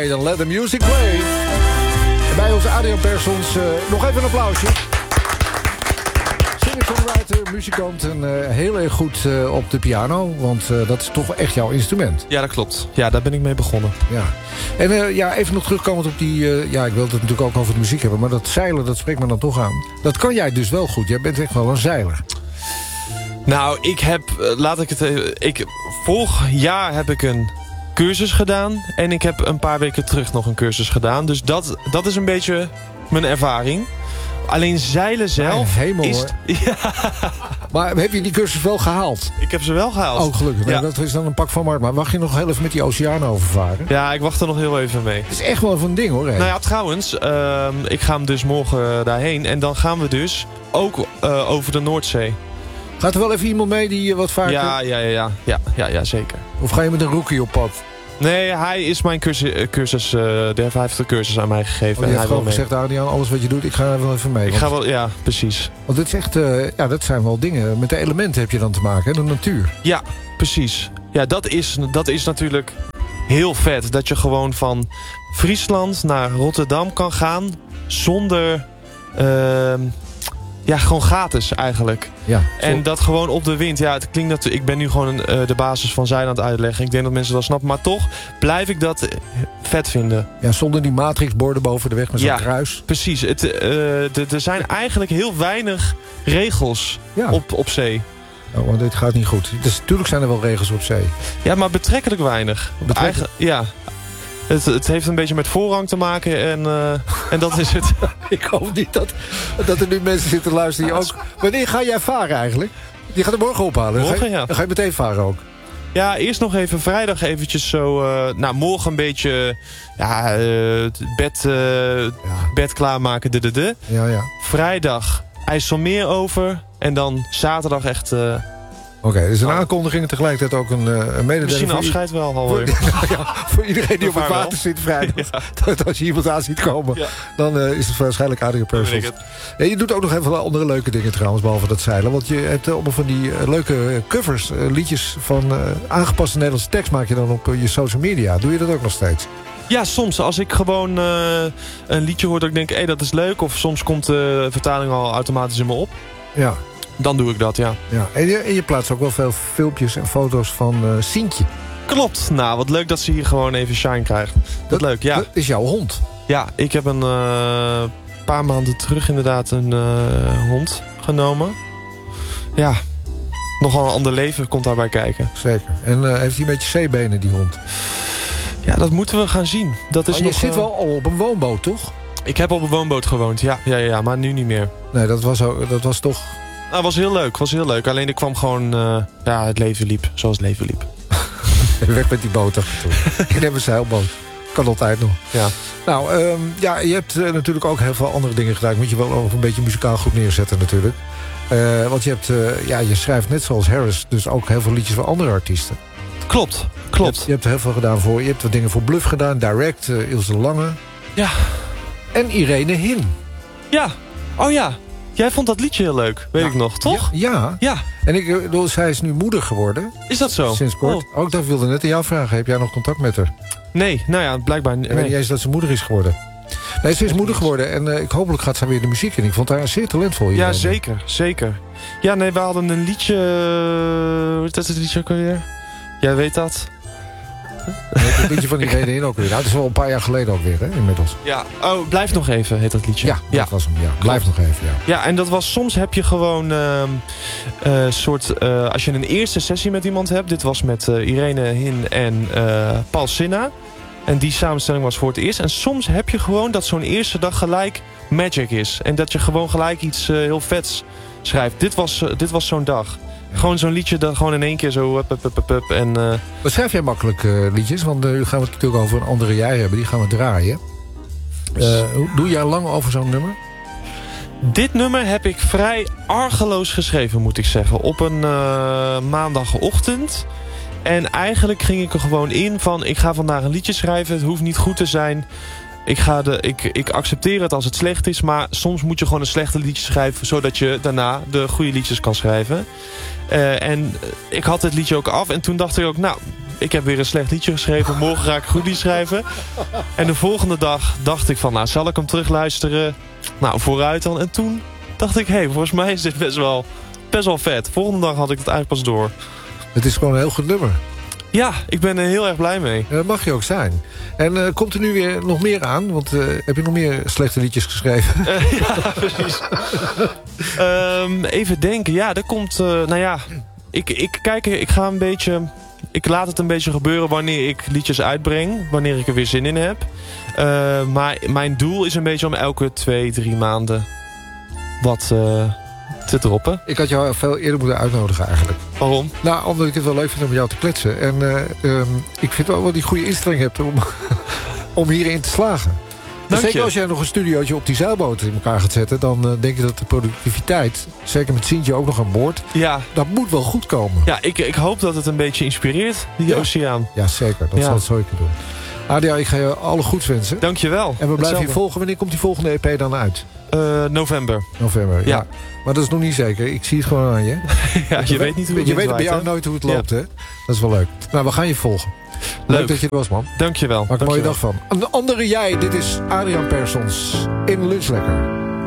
Anyway, dan let the music play. En bij onze Adriaan Persons nog even een applausje. Singer-songwriter, muzikant en heel erg goed op de piano. Want dat is toch echt jouw instrument. Ja, dat klopt. Ja, daar ben ik mee begonnen. Ja. En even nog terugkomend op die... ik wil het natuurlijk ook over de muziek hebben. Maar dat zeilen, dat spreekt me dan toch aan. Dat kan jij dus wel goed. Jij bent echt wel een zeiler. Nou, ik heb... vorig jaar heb ik een cursus gedaan. En ik heb een paar weken terug nog een cursus gedaan. Dus dat is een beetje mijn ervaring. Alleen zeilen zelf... Hemel, is... hoor. Ja. Maar heb je die cursus wel gehaald? Ik heb ze wel gehaald. Oh, gelukkig. Ja. Dat is dan een pak van Mart. Maar mag je nog heel even met die oceaan overvaren? Ja, ik wacht er nog heel even mee. Het is echt wel even een ding, hoor. Hè? Nou ja, trouwens, ik ga hem dus morgen daarheen. En dan gaan we dus ook over de Noordzee. Gaat er wel even iemand mee die wat vaker... Ja, zeker. Of ga je met een rookie op pad? Nee, hij is mijn cursus. Hij heeft de cursus aan mij gegeven. Die en heeft hij gewoon gezegd, Adriaan, alles wat je doet, ik ga er wel even mee. Ik ga wel, ja, precies. Want dit is echt, dat zijn wel dingen. Met de elementen heb je dan te maken, hè? De natuur. Ja, precies. Ja, dat is natuurlijk heel vet. Dat je gewoon van Friesland naar Rotterdam kan gaan zonder... gewoon gratis eigenlijk. Ja, en dat gewoon op de wind. Ja, het klinkt dat ik ben nu gewoon de basis van zeilen aan het uitleggen. Ik denk dat mensen dat snappen. Maar toch blijf ik dat vet vinden. Ja, zonder die matrixborden boven de weg met zo'n kruis. Precies. Er zijn eigenlijk heel weinig regels op zee. Oh, want dit gaat niet goed. Dus natuurlijk zijn er wel regels op zee. Ja, maar betrekkelijk weinig. Ja. Het heeft een beetje met voorrang te maken en dat is het. Ik hoop niet dat er nu mensen zitten luisteren die ook... Wanneer ga jij varen eigenlijk? Je gaat er morgen ophalen. Morgen, ja. Dan ga je meteen varen ook. Ja, eerst nog even vrijdag eventjes zo... morgen een beetje bed klaarmaken. Ja. Vrijdag IJsselmeer over. En dan zaterdag echt... Oké, dus een aankondiging en tegelijkertijd ook een mededeling. Misschien een afscheid wel alweer. Voor iedereen die op het water zit vrijdag. Dat als je iemand aan ziet komen, dan is het waarschijnlijk Adriaan Persons. Ja, je doet ook nog even wel andere leuke dingen trouwens, behalve dat zeilen. Want je hebt allemaal van die leuke covers, liedjes van aangepaste Nederlandse tekst maak je dan op je social media. Doe je dat ook nog steeds? Ja, soms. Als ik gewoon een liedje hoor dat ik denk, dat is leuk. Of soms komt de vertaling al automatisch in me op. Ja. Dan doe ik dat, ja. En je plaatst ook wel veel filmpjes en foto's van Sientje. Klopt. Nou, wat leuk dat ze hier gewoon even shine krijgt. Dat leuk, ja. Dat is jouw hond? Ja, ik heb een paar maanden terug inderdaad een hond genomen. Ja, nogal een ander leven komt daarbij kijken. Zeker. En heeft hij een beetje zeebenen, die hond? Ja, dat moeten we gaan zien. Dat is je zit wel al op een woonboot, toch? Ik heb op een woonboot gewoond, ja, maar nu niet meer. Nee, dat was toch... Nou, was heel leuk. Alleen ik kwam gewoon... het leven liep zoals het leven liep. Weg met die boot. Ik heb een zeilboot. Kan altijd nog. Ja. Nou, je hebt natuurlijk ook heel veel andere dingen gedaan. Moet je wel ook een beetje muzikaal goed neerzetten natuurlijk. Want je hebt, je schrijft net zoals Harris... dus ook heel veel liedjes voor andere artiesten. Klopt. Je hebt heel veel gedaan voor... Je hebt wat dingen voor Bluff gedaan. Direct, Ilse Lange. Ja. En Irene Hin. Ja. Oh ja. Jij vond dat liedje heel leuk, weet ik nog, toch? Ja. En zij is nu moeder geworden. Is dat zo? Sinds kort. Ook dat wilde net aan jou vragen. Heb jij nog contact met haar? Nee, nou ja, blijkbaar... Ik weet niet eens dat ze moeder is geworden. Nee, ze is moeder geworden en hopelijk gaat ze weer de muziek in. Ik vond haar zeer talentvol. Ja, zeker. Ja, nee, we hadden een liedje... Wat is het liedje ook alweer? Jij weet dat? Een liedje van Irene Hin ook weer. Nou, dat is wel een paar jaar geleden ook weer, hè, inmiddels. Ja, Blijf nog even, heet dat liedje. Ja, dat was hem, ja. Blijf nog even, ja. Ja, en dat was, soms heb je gewoon als je een eerste sessie met iemand hebt. Dit was met Irene Hin en Paul Sinna. En die samenstelling was voor het eerst. En soms heb je gewoon dat zo'n eerste dag gelijk magic is. En dat je gewoon gelijk iets heel vets schrijft. Dit was zo'n dag. Ja. Gewoon zo'n liedje dat gewoon in één keer zo... en, Wat schrijf jij makkelijk liedjes? Want nu gaan we het natuurlijk over een andere jij hebben. Die gaan we draaien. Doe jij lang over zo'n nummer? Dit nummer heb ik vrij argeloos geschreven, moet ik zeggen. Op een maandagochtend. En eigenlijk ging ik er gewoon in van... ik ga vandaag een liedje schrijven. Het hoeft niet goed te zijn. Ik accepteer het als het slecht is. Maar soms moet je gewoon een slechte liedje schrijven... zodat je daarna de goede liedjes kan schrijven. En ik had het liedje ook af. En toen dacht ik ook... ik heb weer een slecht liedje geschreven. Morgen ga ik een goed liedje schrijven. En de volgende dag dacht ik van, nou, zal ik hem terugluisteren? Nou, vooruit dan. En toen dacht ik, volgens mij is dit best wel vet. Volgende dag had ik het eigenlijk pas door. Het is gewoon een heel goed nummer. Ja, ik ben er heel erg blij mee. Dat mag je ook zijn. En komt er nu weer nog meer aan? Want heb je nog meer slechte liedjes geschreven? Ja, precies. Even denken. Ja, er komt... ik ga een beetje... Ik laat het een beetje gebeuren wanneer ik liedjes uitbreng. Wanneer ik er weer zin in heb. Maar mijn doel is een beetje om elke 2-3 maanden wat te droppen. Ik had jou veel eerder moeten uitnodigen eigenlijk. Waarom? Nou, omdat ik het wel leuk vind om met jou te kletsen. En ik vind wel dat je goede instelling hebt om hierin te slagen. Dus zeker als jij nog een studiootje op die zeilboot in elkaar gaat zetten... dan denk ik dat de productiviteit, zeker met Sientje ook nog aan boord... Ja. Dat moet wel goed komen. Ja, ik hoop dat het een beetje inspireert, die oceaan. Ja, zeker. Dat zal het zo kunnen doen. Adia, ik ga je alle goeds wensen. Dank je wel. En we blijven je volgen. Wanneer komt die volgende EP dan uit? November. November, ja. Maar dat is nog niet zeker. Ik zie het gewoon aan je. Ja, je weet niet hoe het Je weet bij jou nooit hoe het loopt, hè? Dat is wel leuk. Nou, we gaan je volgen. Leuk dat je er was, man. Dank je wel. Maak er een mooie dag van. Een andere jij, dit is Adriaan Persons in Lunch Lekker.